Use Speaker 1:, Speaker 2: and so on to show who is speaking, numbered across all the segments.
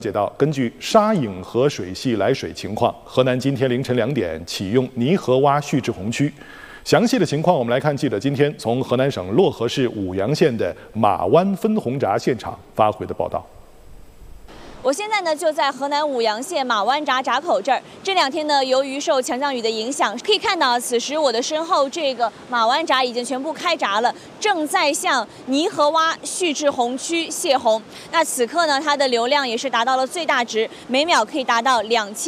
Speaker 1: 解到，根据沙隐河水系来水情况，河南今天凌晨2点启用泥河洼蓄滞洪区。详细的情况，我们来看记者今天从河南省漯河市舞阳县的马湾分洪闸现场发回的报道。
Speaker 2: 我现在呢就在河南舞阳县马湾闸闸口这儿。这2天呢，由于受强降雨的影响，可以看到此时我的身后这个马湾闸已经全部开闸了，正在向泥河洼蓄滞洪区泄洪。那此刻呢，它的流量也是达到了最大值，每秒可以达到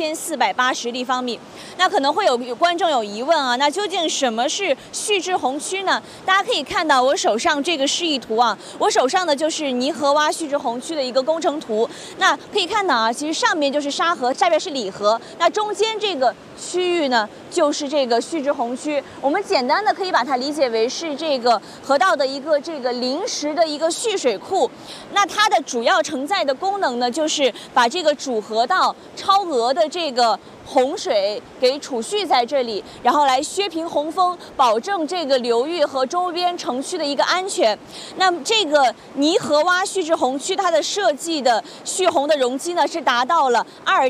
Speaker 2: 2480立方米。那可能会有观众有疑问啊，那究竟什么是蓄滞洪区呢？大家可以看到我手上这个示意图啊，我手上的就是泥河洼蓄滞洪区的一个工程图。那可以看到啊，其实上面就是沙河，下边是里河，那中间这个区域呢，就是这个蓄滞洪区。我们简单的可以把它理解为是这个河道的一个这个临时的一个蓄水库。那它的主要承载的功能呢，就是把这个主河道超额的这个洪水给储蓄在这里，然后来削平洪峰，保证这个流域和周边城区的一个安全。那么这个泥河洼蓄滞洪区，它的设计的蓄洪的容积呢是达到了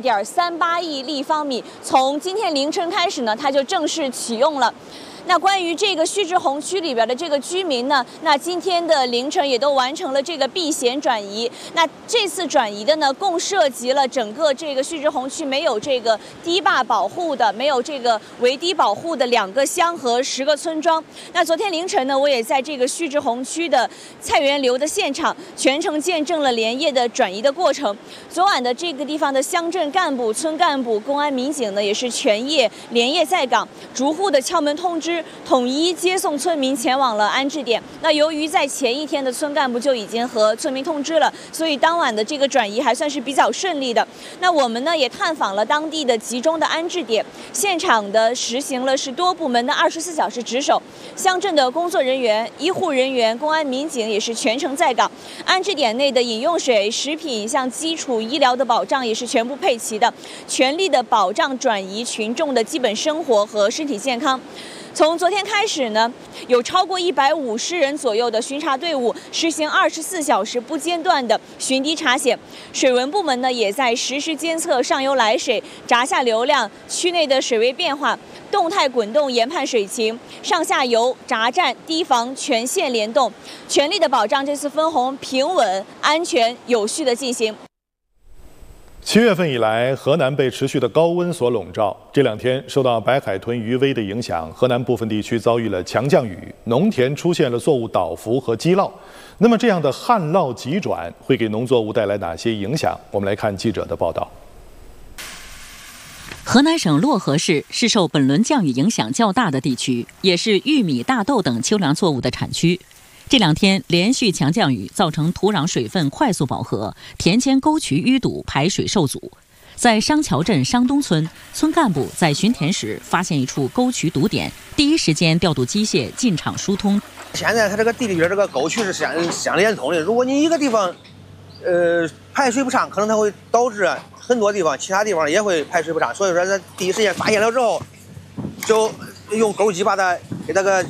Speaker 2: 2.38亿立方米。从今天凌晨开始呢，它就正式启用了。那关于这个蓄滞洪区里边的这个居民呢，那今天的凌晨也都完成了这个避险转移。那这次转移的呢，共涉及了整个这个蓄滞洪区没有这个堤坝保护的、没有这个围堤保护的2个乡和10个村庄。那昨天凌晨呢，我也在这个蓄滞洪区的菜园流的现场，全程见证了连夜的转移的过程。昨晚的这个地方的乡镇干部、村干部、公安民警呢，也是全夜连夜在岗，逐户的敲门通知，统一接送村民前往了安置点。那由于在前一天的村干部就已经和村民通知了，所以当晚的这个转移还算是比较顺利的。那我们呢也探访了当地的集中的安置点，现场的实行了是多部门的24小时值守，乡镇的工作人员、医护人员、公安民警也是全程在岗。安置点内的饮用水、食品，像基础医疗的保障也是全部配齐的，全力的保障转移群众的基本生活和身体健康。从昨天开始呢，有超过150人左右的巡查队伍实行24小时不间断的巡堤查险。水文部门呢，也在实时监测上游来水、闸下流量、区内的水位变化，动态滚动研判水情，上下游、闸站、堤防全线联动，全力的保障这次分洪平稳、安全、有序的进行。
Speaker 1: 7月份以来，河南被持续的高温所笼罩。这2天受到白海豚余威的影响，河南部分地区遭遇了强降雨，农田出现了作物倒伏和积涝。那么，这样的旱涝急转会给农作物带来哪些影响？我们来看记者的报道。
Speaker 3: 河南省漯河市是受本轮降雨影响较大的地区，也是玉米、大豆等秋粮作物的产区。这2天连续强降雨，造成土壤水分快速饱和，田间沟渠淤堵，排水受阻。在商桥镇商东村，村干部在巡田时发现一处沟渠堵点，第一时间调度机械进场疏通。
Speaker 4: 现在它这个地里边这个沟渠是相连通的，如果你一个地方排水不畅，可能它会导致很多地方其他地方也会排水不畅。所以说在第一时间发现了之后，就用沟机把它给那个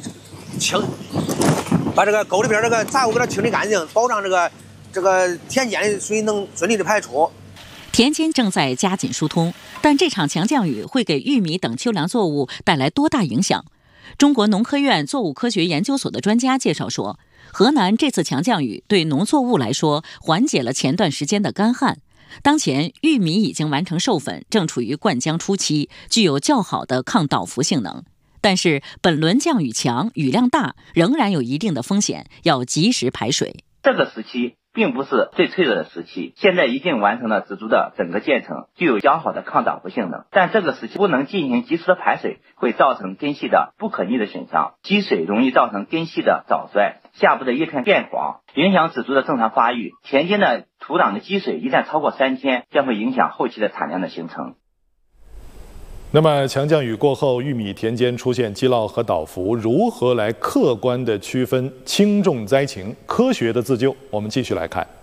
Speaker 4: 把这个沟里边这个杂物给它清理干净，保障这个田间的水能顺利的排出。
Speaker 3: 田间正在加紧疏通，但这场强降雨会给玉米等秋粮作物带来多大影响？中国农科院作物科学研究所的专家介绍说，河南这次强降雨对农作物来说缓解了前段时间的干旱。当前玉米已经完成授粉，正处于灌浆初期，具有较好的抗倒伏性能。但是本轮降雨强，雨量大，仍然有一定的风险，要及时排水。
Speaker 5: 这个时期并不是最脆弱的时期，现在已经完成了植株的整个建成，具有较好的抗倒伏性能。但这个时期不能进行及时的排水，会造成根系的不可逆的损伤，积水容易造成根系的早衰，下部的叶片变黄，影响植株的正常发育。田间的土壤的积水一旦超过3天，将会影响后期的产量的形成。
Speaker 1: 那么强降雨过后，玉米田间出现积涝和倒伏，如何来客观地区分轻重灾情，科学的自救？我们继续来看。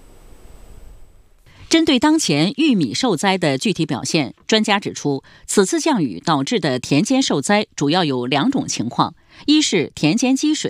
Speaker 3: 针对当前玉米受灾的具体表现，专家指出，此次降雨导致的田间受灾主要有2种情况：一是田间积水，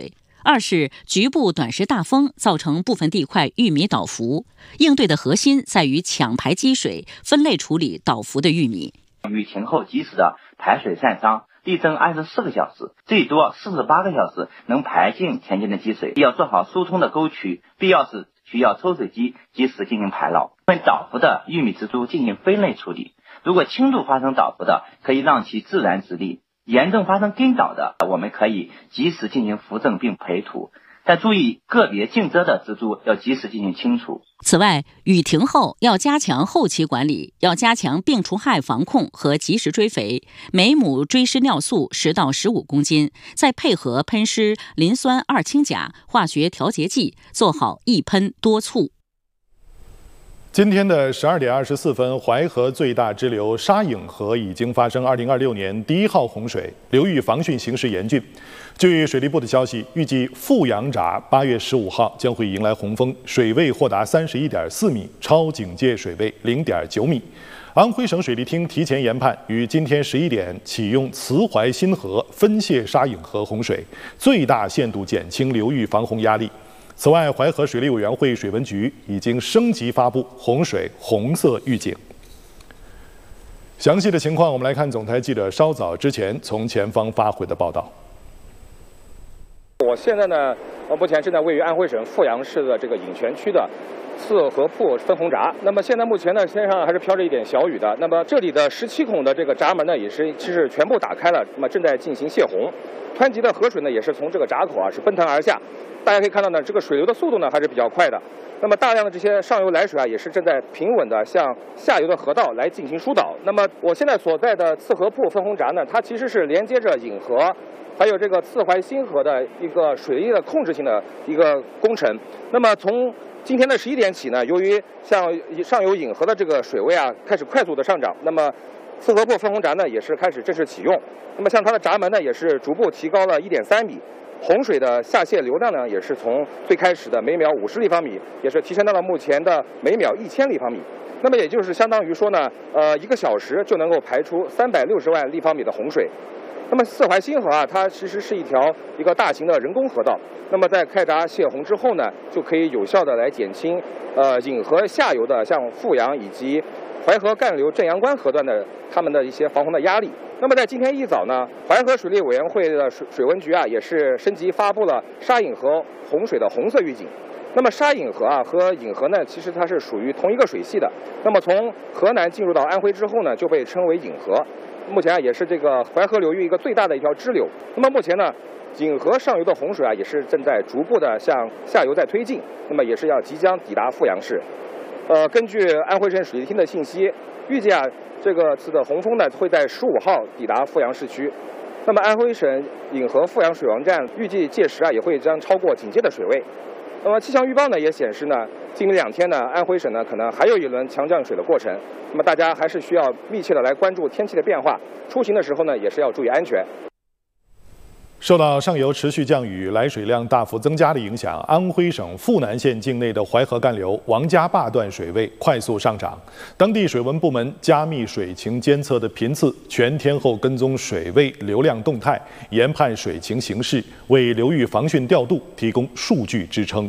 Speaker 3: 二是局部短时大风造成部分地块玉米倒伏，应对的核心在于抢排积水，分类处理倒伏的玉米。
Speaker 5: 雨停后及时的排水散伤，力争24个小时，最多48个小时能排尽田间的积水。要做好疏通的沟渠，必要时需要抽水机及时进行排涝。对倒伏的玉米植株进行分类处理，如果轻度发生倒伏的，可以让其自然直立；严重发生根倒的，我们可以及时进行扶正并培土。但注意，个别净遮的植株要及时进行清除。
Speaker 3: 此外，雨停后要加强后期管理，要加强病虫害防控和及时追肥，每亩追施尿素10到15公斤，再配合喷施磷酸二氢钾化学调节剂，做好一喷多促。
Speaker 1: 今天的12点24分，淮河最大支流沙颍河已经发生2026年第1号洪水，流域防汛形势严峻。据水利部的消息，预计富阳闸8月15号将会迎来洪峰，水位或达31.4米，超警戒水位0.9米。安徽省水利厅提前研判，于今天11点启用慈淮新河分泄沙颍河洪水，最大限度减轻流域防洪压力。此外，淮河水利委员会水文局已经升级发布洪水红色预警。详细的情况，我们来看总台记者稍早之前从前方发回的报道。
Speaker 6: 我现在呢，目前正在位于安徽省阜阳市的这个颍泉区的四河铺分洪闸。那么现在目前呢，天上还是飘着一点小雨的。那么这里的17孔的这个闸门呢，也是其实全部打开了，那么正在进行泄洪。湍急的河水呢，也是从这个闸口是奔腾而下。大家可以看到呢，这个水流的速度呢还是比较快的。那么大量的这些上游来水也是正在平稳的向下游的河道来进行疏导。那么我现在所在的四河铺分洪闸呢，它其实是连接着颍河还有这个慈淮新河的一个水利的控制性的一个工程。那么从今天的11点起呢，由于像上游颍河的这个水位开始快速的上涨，那么四河铺分洪闸呢也是开始正式启用。那么像它的闸门呢也是逐步提高了1.3米。洪水的下泄流量呢，也是从最开始的每秒50立方米，也是提升到了目前的每秒1000立方米。那么也就是相当于说呢，1个小时就能够排出360万立方米的洪水。那么四淮新河它其实是一个大型的人工河道。那么在开闸泄洪之后呢，就可以有效的来减轻颍河下游的像阜阳以及淮河干流镇阳关河段的他们的一些防洪的压力。那么在今天一早呢，淮河水利委员会的水文局也是升级发布了沙颍河洪水的红色预警。那么沙颍河和颍河呢，其实它是属于同一个水系的。那么从河南进入到安徽之后呢，就被称为颍河。目前也是这个淮河流域一个最大的一条支流。那么目前呢，颍河上游的洪水也是正在逐步的向下游在推进，那么也是要即将抵达阜阳市。根据安徽省水利厅的信息，预计这个次的洪峰呢会在15号抵达阜阳市区。那么安徽省颍河阜阳水王站预计届时也会将超过警戒的水位。那么气象预报呢也显示呢，今明2天呢，安徽省呢可能还有一轮强降水的过程。那么大家还是需要密切的来关注天气的变化，出行的时候呢也是要注意安全。
Speaker 1: 受到上游持续降雨、来水量大幅增加的影响，安徽省阜南县境内的淮河干流王家坝段水位快速上涨。当地水文部门加密水情监测的频次，全天候跟踪水位流量动态，研判水情形势，为流域防汛调度提供数据支撑。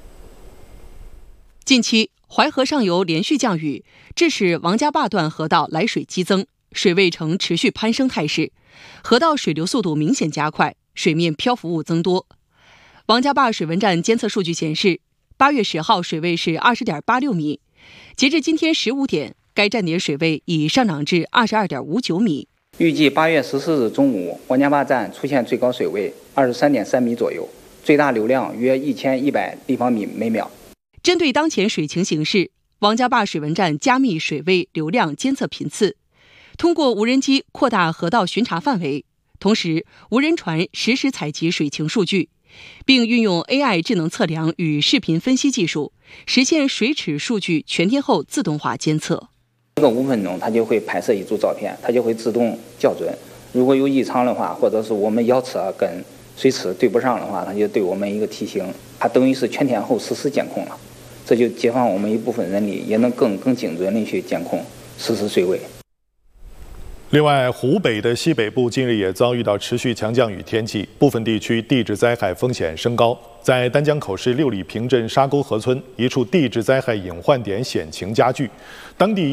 Speaker 7: 近期，淮河上游连续降雨，致使王家坝段河道来水激增，水位呈持续攀升态势，河道水流速度明显加快，水面漂浮物增多。王家坝水文站监测数据显示，8月10号水位是20.86米，截至今天15点，该站点水位已上涨至22.59米。
Speaker 8: 预计8月14日中午，王家坝站出现最高水位23.3米左右，最大流量约1100立方米每秒。
Speaker 7: 针对当前水情形势，王家坝水文站加密水位流量监测频次，通过无人机扩大河道巡查范围，同时无人船实时采集水情数据，并运用 AI 智能测量与视频分析技术，实现水尺数据全天候自动化监测。
Speaker 8: 这个5分钟，它就会拍摄一组照片，它就会自动校准。如果有异常的话，或者是我们遥测跟水尺对不上的话，它就对我们一个提醒，它等于是全天候实时监控了。这就解放我们一部分人力，也能更精准的去监控实时水位。
Speaker 1: 另外，湖北的西北部近日也遭遇到持续强降雨天气，部分地区地质灾害风险升高。在丹江口市6里坪镇沙沟河村，一处地质灾害隐患点险情加剧，当地